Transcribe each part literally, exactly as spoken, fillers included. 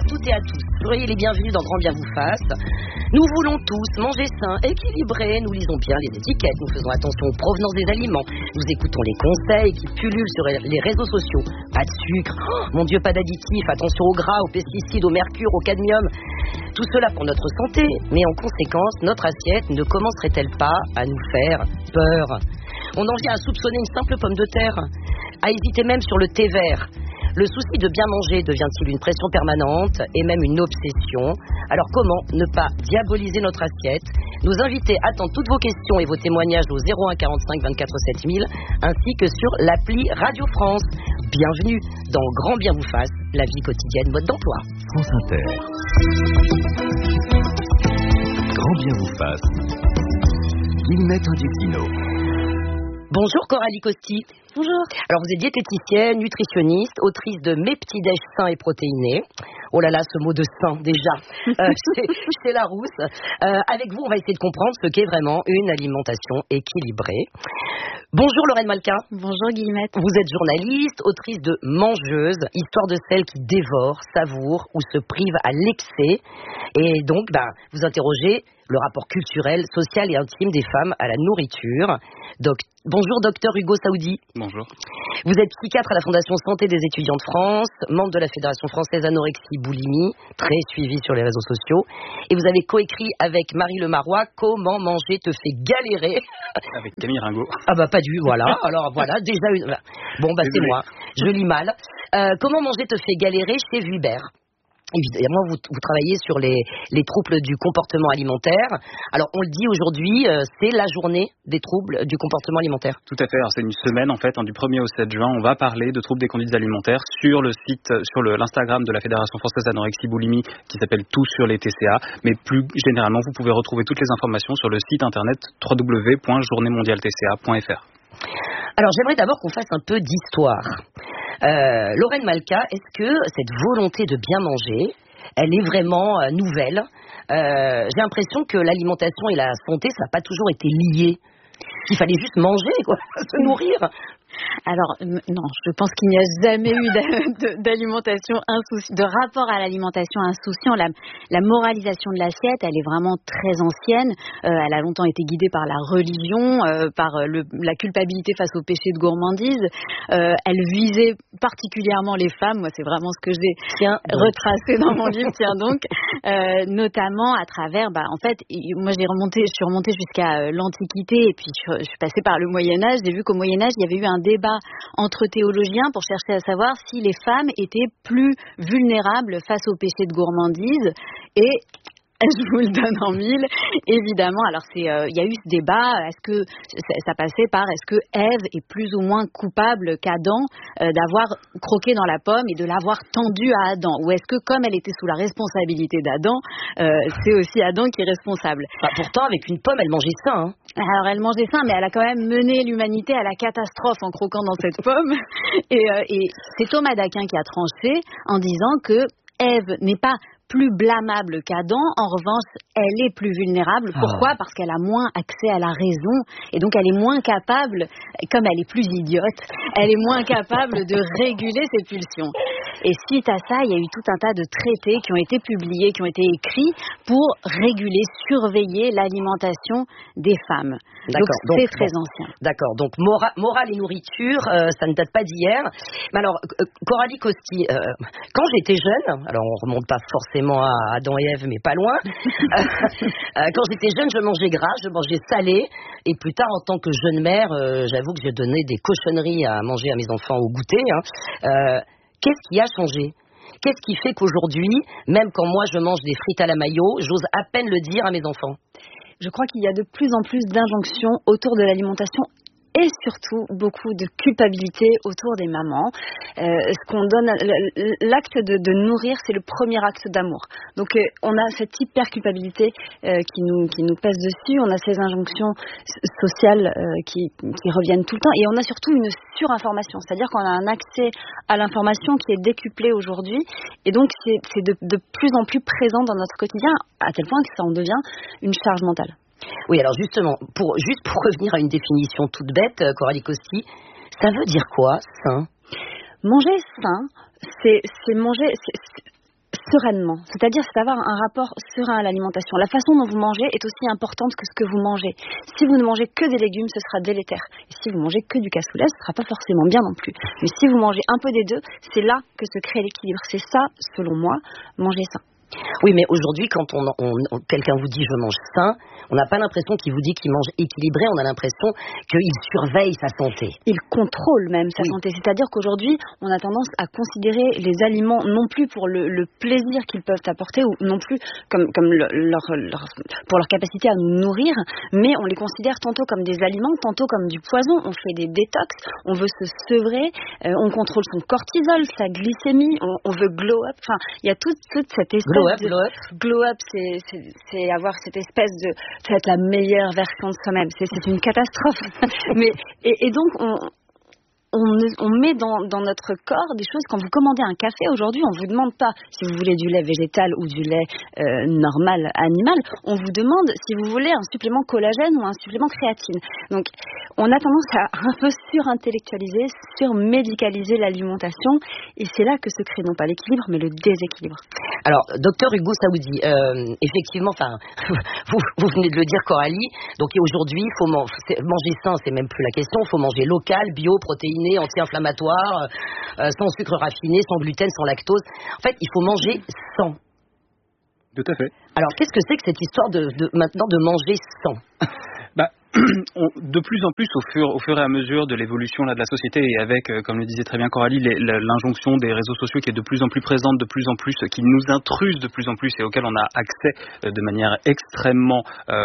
toutes et à tous. Soyez les bienvenus dans Grand Bien vous fasse. Nous voulons tous manger sain, équilibré. Nous lisons bien les étiquettes. Nous faisons attention aux provenances des aliments. Nous écoutons les conseils qui pullulent sur les réseaux sociaux. Pas de sucre. Oh, mon Dieu, pas d'additifs. Attention aux gras, aux pesticides, au mercure, au cadmium. Tout cela pour notre santé. Mais en conséquence, notre assiette ne commencerait-elle pas à nous faire peur? On en vient à soupçonner une simple pomme de terre, à hésiter même sur le thé vert. Le souci de bien manger devient-il une pression permanente et même une obsession? Alors comment ne pas diaboliser notre assiette? Nos invités attendent toutes vos questions et vos témoignages au zéro un quarante-cinq vingt-quatre sept mille ainsi que sur l'appli Radio France. Bienvenue dans Grand Bien vous fasse, la vie quotidienne mode d'emploi. France Inter. Grand Bien vous fasse. Guillemette Indicino. Bonjour Coralie Costi. Bonjour. Alors vous êtes diététicienne, nutritionniste, autrice de Mes petits déj sains et protéinés. Oh là là, ce mot de sain déjà, euh, chez, chez Larousse. Euh, avec vous, on va essayer de comprendre ce qu'est vraiment une alimentation équilibrée. Bonjour Lorraine Malka. Bonjour Guillemette. Vous êtes journaliste, autrice de Mangeuse, histoire de celles qui dévorent, savourent ou se privent à l'excès. Et donc, bah, vous interrogez le rapport culturel, social et intime des femmes à la nourriture. Donc, bonjour docteur Hugo Saoudi. Bonjour. Vous êtes psychiatre à la Fondation Santé des étudiants de France, membre de la Fédération française anorexie boulimie, très suivi sur les réseaux sociaux. Et vous avez coécrit avec Marie Lemarois Comment manger te fait galérer. Avec Camille Ringot. Ah bah pas du, voilà. Alors voilà, déjà une... Bon bah c'est moi, je lis mal. Euh, Comment manger te fait galérer chez Vuibert. Évidemment, vous, vous travaillez sur les, les troubles du comportement alimentaire. Alors, on le dit aujourd'hui, euh, c'est la journée des troubles du comportement alimentaire. Tout à fait. Alors, c'est une semaine, en fait, hein, du premier au sept juin. On va parler de troubles des conduites alimentaires sur le site, sur le, l'Instagram de la Fédération française anorexie boulimie qui s'appelle Tout sur les T C A. Mais plus généralement, vous pouvez retrouver toutes les informations sur le site internet w w w point journée mondiale t c a point f r. Alors, j'aimerais d'abord qu'on fasse un peu d'histoire. Euh, Lorraine Malka, est-ce que cette volonté de bien manger, elle est vraiment euh, nouvelle? euh, J'ai l'impression que l'alimentation et la santé, ça n'a pas toujours été lié. Il fallait juste manger, quoi, se nourrir. Alors, non, je pense qu'il n'y a jamais eu d'alimentation insouciante, de rapport à l'alimentation insouciant. La, la moralisation de l'assiette, elle est vraiment très ancienne. Euh, elle a longtemps été guidée par la religion, euh, par le, la culpabilité face au péché de gourmandise. Euh, elle visait particulièrement les femmes. Moi, c'est vraiment ce que j'ai tiens, retracé dans mon livre, tiens donc, euh, notamment à travers, bah, en fait, moi j'ai remonté, je suis remontée jusqu'à euh, l'Antiquité et puis je, je suis passée par le Moyen-Âge. J'ai vu qu'au Moyen-Âge, il y avait eu un débat entre théologiens pour chercher à savoir si les femmes étaient plus vulnérables face au péché de gourmandise. Et je vous le donne en mille, évidemment. Alors, c'est, il euh, y a eu ce débat. Est-ce que ça, ça passait par est-ce que Ève est plus ou moins coupable qu'Adam euh, d'avoir croqué dans la pomme et de l'avoir tendue à Adam? Ou est-ce que, comme elle était sous la responsabilité d'Adam, euh, c'est aussi Adam qui est responsable? Bah, pourtant, avec une pomme, elle mangeait ça, hein. Alors, elle mangeait ça, mais elle a quand même mené l'humanité à la catastrophe en croquant dans cette pomme. Et, euh, et c'est Thomas d'Aquin qui a tranché en disant que Ève n'est pas plus blâmable qu'Adam, en revanche, elle est plus vulnérable. Pourquoi ? Parce qu'elle a moins accès à la raison, et donc elle est moins capable, comme elle est plus idiote, elle est moins capable de réguler ses pulsions. Et suite à ça, il y a eu tout un tas de traités qui ont été publiés, qui ont été écrits pour réguler, surveiller l'alimentation des femmes. Donc, donc c'est donc, très bon, ancien. D'accord, donc mora, morale et nourriture, euh, ça ne date pas d'hier. Mais alors, euh, Coralie Costi, euh, quand j'étais jeune, alors on remonte pas forcément à Adam et Ève, mais pas loin, euh, quand j'étais jeune, je mangeais gras, je mangeais salé, et plus tard, en tant que jeune mère, euh, j'avoue que j'ai donné des cochonneries à manger à mes enfants au goûter. Hein. Euh, qu'est-ce qui a changé ? Qu'est-ce qui fait qu'aujourd'hui, même quand moi je mange des frites à la mayo, j'ose à peine le dire à mes enfants ? Je crois qu'il y a de plus en plus d'injonctions autour de l'alimentation et surtout beaucoup de culpabilité autour des mamans. Euh, ce qu'on donne, l'acte de, de nourrir, c'est le premier acte d'amour. Donc euh, on a cette hyper culpabilité euh, qui nous qui nous pèse dessus. On a ces injonctions sociales euh, qui qui reviennent tout le temps, et on a surtout une surinformation, c'est-à-dire qu'on a un accès à l'information qui est décuplé aujourd'hui, et donc c'est, c'est de, de plus en plus présent dans notre quotidien, à tel point que ça en devient une charge mentale. Oui, alors justement, pour, juste pour revenir à une définition toute bête, Coralie Costi, ça veut dire quoi, sain ? Manger sain, c'est, c'est manger... C'est, sereinement. C'est-à-dire, c'est d'avoir un rapport serein à l'alimentation. La façon dont vous mangez est aussi importante que ce que vous mangez. Si vous ne mangez que des légumes, ce sera délétère. Et si vous mangez que du cassoulet, ce ne sera pas forcément bien non plus. Mais si vous mangez un peu des deux, c'est là que se crée l'équilibre. C'est ça, selon moi, manger sain. Oui, mais aujourd'hui, quand on, on, on, quelqu'un vous dit « je mange sain », on n'a pas l'impression qu'il vous dit qu'il mange équilibré, on a l'impression qu'il surveille sa santé. Il contrôle même sa oui. santé. C'est-à-dire qu'aujourd'hui, on a tendance à considérer les aliments non plus pour le, le plaisir qu'ils peuvent apporter, ou non plus comme, comme le, leur, leur, pour leur capacité à nous nourrir, mais on les considère tantôt comme des aliments, tantôt comme du poison. On fait des détox, on veut se sevrer, euh, on contrôle son cortisol, sa glycémie, on, on veut glow up. Enfin, il y a toute, toute cette espèce Glow up, de... glow up. Glow up, c'est, c'est, c'est avoir cette espèce de... C'est être la meilleure version de soi-même. C'est, c'est une catastrophe. Mais, et, et donc, on... On, on met dans, dans notre corps des choses. Quand vous commandez un café aujourd'hui, on vous demande pas si vous voulez du lait végétal ou du lait euh, normal, animal. On vous demande si vous voulez un supplément collagène ou un supplément créatine. Donc, on a tendance à un peu surintellectualiser, surmédicaliser l'alimentation, et c'est là que se crée non pas l'équilibre, mais le déséquilibre. Alors, docteur Hugo Saoudi, euh, effectivement, enfin, vous, vous venez de le dire, Coralie. Donc aujourd'hui, il faut man- manger sain, c'est même plus la question. Il faut manger local, bio, protéiné, anti-inflammatoire, euh, sans sucre raffiné, sans gluten, sans lactose. En fait, il faut manger sans. Tout à fait. Alors, qu'est-ce que c'est que cette histoire de, de maintenant de manger sans? Bah, on, de plus en plus, au fur, au fur et à mesure de l'évolution là, de la société, et avec, euh, comme le disait très bien Coralie, les, la, l'injonction des réseaux sociaux qui est de plus en plus présente, de plus en plus, qui nous intruse de plus en plus et auquel on a accès euh, de manière extrêmement... Euh,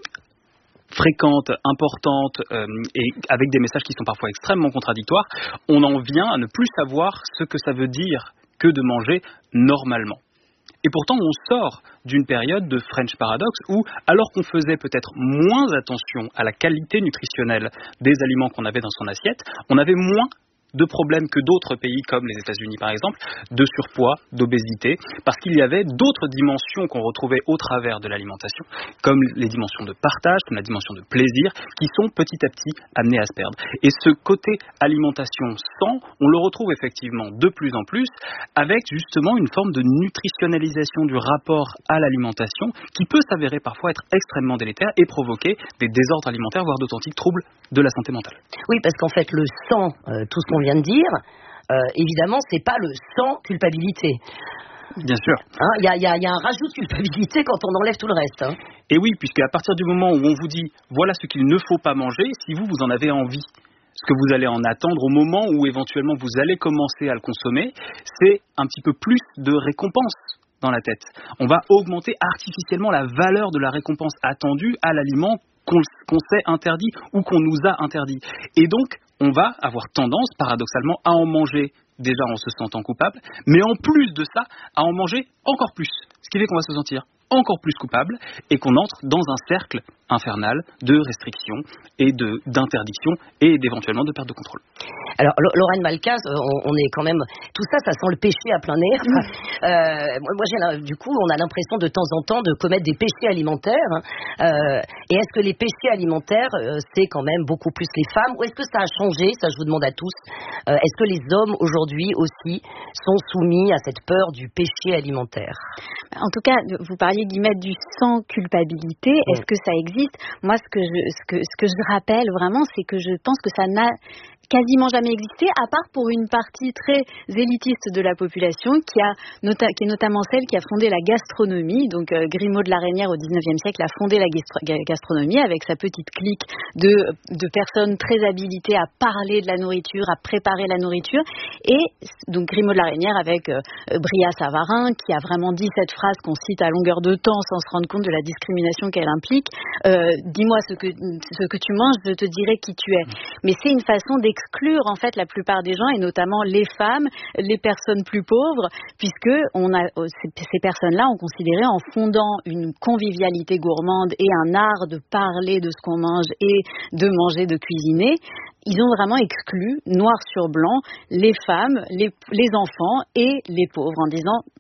fréquente, importante euh, et avec des messages qui sont parfois extrêmement contradictoires, on en vient à ne plus savoir ce que ça veut dire que de manger normalement. Et pourtant, on sort d'une période de French Paradox où, alors qu'on faisait peut-être moins attention à la qualité nutritionnelle des aliments qu'on avait dans son assiette, on avait moins de problèmes que d'autres pays comme les États-Unis par exemple, de surpoids, d'obésité, parce qu'il y avait d'autres dimensions qu'on retrouvait au travers de l'alimentation, comme les dimensions de partage, comme la dimension de plaisir, qui sont petit à petit amenées à se perdre. Et ce côté alimentation sans, on le retrouve effectivement de plus en plus, avec justement une forme de nutritionnalisation du rapport à l'alimentation, qui peut s'avérer parfois être extrêmement délétère et provoquer des désordres alimentaires, voire d'authentiques troubles de la santé mentale. Oui, parce qu'en fait, le sans, euh, tout ce qu'on vient de dire, euh, évidemment, c'est pas le sans culpabilité. Bien sûr. Il hein, y, y, y a un rajout de culpabilité quand on enlève tout le reste. Hein. Et oui, puisque à partir du moment où on vous dit voilà ce qu'il ne faut pas manger, si vous, vous en avez envie, ce que vous allez en attendre au moment où éventuellement vous allez commencer à le consommer, c'est un petit peu plus de récompense dans la tête. On va augmenter artificiellement la valeur de la récompense attendue à l'aliment qu'on, qu'on s'est interdit ou qu'on nous a interdit. Et donc, on va avoir tendance, paradoxalement, à en manger déjà en se sentant coupable, mais en plus de ça, à en manger encore plus. Ce qui fait qu'on va se sentir encore plus coupable et qu'on entre dans un cercle infernal de restrictions et de, d'interdiction et d'éventuellement de perte de contrôle. Alors, Lorraine Malcaz, on, on est quand même... Tout ça, ça sent le péché à plein air. Mmh. Euh, moi, j'ai, du coup, on a l'impression de temps en temps de commettre des péchés alimentaires. Euh, et est-ce que les péchés alimentaires, euh, c'est quand même beaucoup plus les femmes? Ou est-ce que ça a changé? Ça, je vous demande à tous. Euh, est-ce que les hommes, aujourd'hui, aussi, sont soumis à cette peur du péché alimentaire? En tout cas, vous parliez Guillemette du sans culpabilité. Mmh. Est-ce que ça existe? Moi, ce que, je, ce, que, ce que je rappelle vraiment, c'est que je pense que ça n'a quasiment jamais existé, à part pour une partie très élitiste de la population qui, a nota- qui est notamment celle qui a fondé la gastronomie. Donc euh, Grimaud de la Reynière au dix-neuvième siècle a fondé la gastro- gastronomie avec sa petite clique de, de personnes très habilitées à parler de la nourriture, à préparer la nourriture. Et donc Grimaud de la Reynière avec euh, Bria Savarin qui a vraiment dit cette phrase qu'on cite à longueur de temps sans se rendre compte de la discrimination qu'elle implique. Euh, dis-moi ce que, ce que tu manges, je te dirai qui tu es. Mais c'est une façon d'exclure en fait la plupart des gens et notamment les femmes, les personnes plus pauvres, puisque on a, ces personnes-là ont considéré en fondant une convivialité gourmande et un art de parler de ce qu'on mange et de manger, de cuisiner, ils ont vraiment exclu, noir sur blanc, les femmes, les, les enfants et les pauvres en disant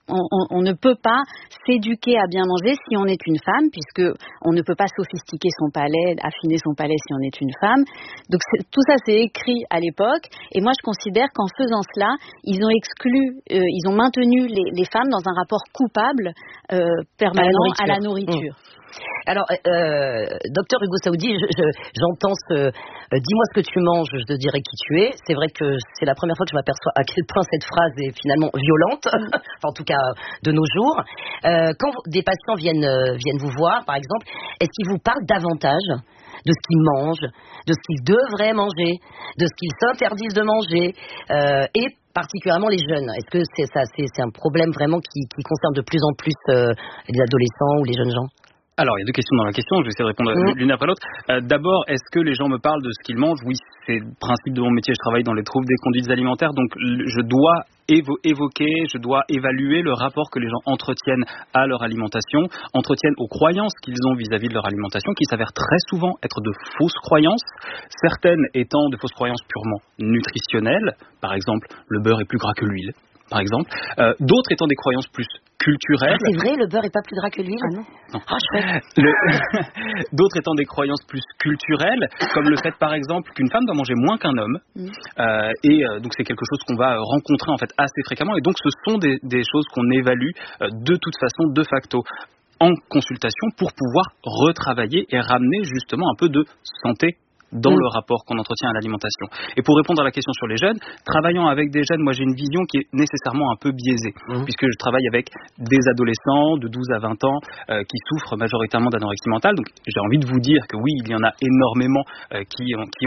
On, on, on ne peut pas s'éduquer à bien manger si on est une femme, puisque on ne peut pas sophistiquer son palais, affiner son palais si on est une femme. Donc tout ça c'est écrit à l'époque, et moi je considère qu'en faisant cela, ils ont exclu, euh, ils ont maintenu les, les femmes dans un rapport coupable euh, permanent à la nourriture. À la nourriture. Mmh. Alors, euh, docteur Hugo Saoudi, je, je, j'entends ce euh, dis-moi ce que tu manges, je te dirai qui tu es. C'est vrai que c'est la première fois que je m'aperçois à quel point cette phrase est finalement violente, enfin, en tout cas de nos jours. Euh, quand des patients viennent euh, viennent vous voir, par exemple, est-ce qu'ils vous parlent davantage de ce qu'ils mangent, de ce qu'ils devraient manger, de ce qu'ils s'interdisent de manger, euh, et particulièrement les jeunes? Est-ce que c'est ça, c'est, c'est un problème vraiment qui, qui concerne de plus en plus euh, les adolescents ou les jeunes gens? Alors, il y a deux questions dans la question, je vais essayer de répondre mmh. l'une après l'autre. Euh, d'abord, est-ce que les gens me parlent de ce qu'ils mangent? Oui, c'est le principe de mon métier, je travaille dans les troubles des conduites alimentaires, donc je dois évo- évoquer, je dois évaluer le rapport que les gens entretiennent à leur alimentation, entretiennent aux croyances qu'ils ont vis-à-vis de leur alimentation, qui s'avèrent très souvent être de fausses croyances, certaines étant de fausses croyances purement nutritionnelles, par exemple, le beurre est plus gras que l'huile, par exemple, euh, d'autres étant des croyances plus culturelles. Ah, c'est vrai, le beurre est pas plus gras que l'huile? Ah non. non. Ah, je le... D'autres étant des croyances plus culturelles, comme le fait par exemple qu'une femme doit manger moins qu'un homme, mmh. euh, et euh, donc c'est quelque chose qu'on va rencontrer en fait assez fréquemment, et donc ce sont des, des choses qu'on évalue euh, de toute façon de facto en consultation pour pouvoir retravailler et ramener justement un peu de santé dans mmh. le rapport qu'on entretient à l'alimentation. Et pour répondre à la question sur les jeunes, travaillant avec des jeunes, moi j'ai une vision qui est nécessairement un peu biaisée, mmh. puisque je travaille avec des adolescents de douze à vingt ans euh, qui souffrent majoritairement d'anorexie mentale. Donc j'ai envie de vous dire que oui, il y en a énormément euh, qui, qui